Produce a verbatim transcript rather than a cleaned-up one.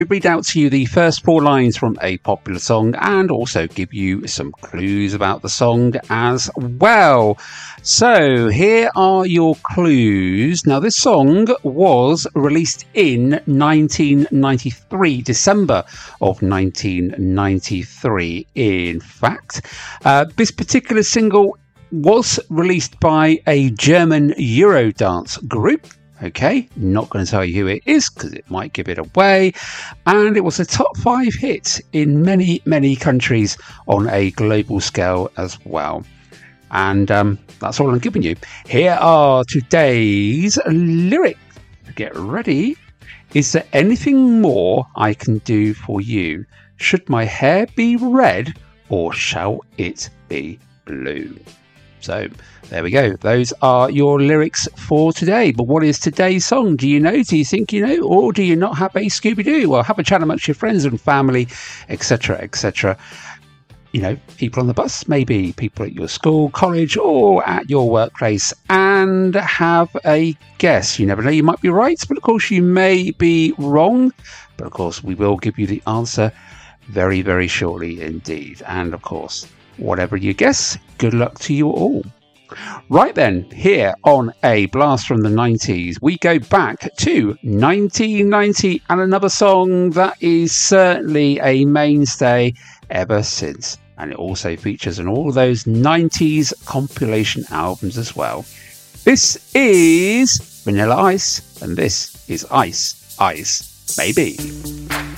read out to you the first four lines from a popular song and also give you some clues about the song as well. So here are your clues. Now, this song was released in nineteen ninety-three, December of nineteen ninety-three. In fact, uh, this particular single was released by a German Eurodance group. Okay, not going to tell you who it is because it might give it away. And it was a top five hit in many, many countries on a global scale as well. And um, that's all I'm giving you. Here are today's lyrics. Get ready. Is there anything more I can do for you? Should my hair be red or shall it be blue? So there we go. Those are your lyrics for today. But what is today's song? Do you know? Do you think you know? Or do you not have a Scooby-Doo? Well, have a chat amongst your friends and family, et cetera, et cetera. You know, people on the bus, maybe people at your school, college, or at your workplace, and have a guess. You never know, you might be right, but of course you may be wrong. But of course, we will give you the answer very, very shortly indeed. And of course, whatever you guess, good luck to you all. Right then, here on A Blast from the nineties, we go back to nineteen ninety and another song that is certainly a mainstay ever since. And it also features on all those nineties compilation albums as well. This is Vanilla Ice, and this is Ice, Ice, Baby.